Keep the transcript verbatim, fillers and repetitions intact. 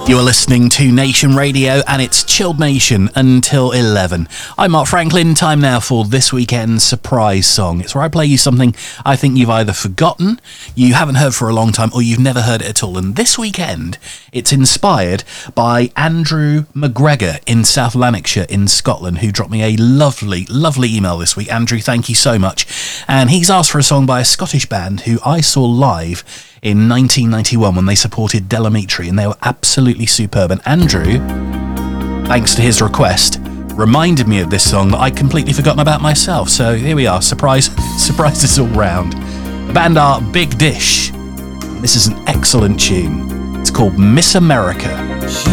You are listening to Nation Radio, and it's Chilled Nation until eleven. I'm Mark Franklin. Time now for this weekend's surprise song. It's where I play you something I think you've either forgotten, you haven't heard for a long time, or you've never heard it at all. And this weekend, it's inspired by Andrew McGregor in South Lanarkshire in Scotland, who dropped me a lovely, lovely email this week. Andrew, thank you so much. And he's asked for a song by a Scottish band who I saw live in nineteen ninety-one when they supported Delamitri, and they were absolutely superb. And Andrew, thanks to his request, reminded me of this song that I'd completely forgotten about myself. So here we are, surprise, surprises all round. The band are Big Dish. This is an excellent tune. It's called Miss America.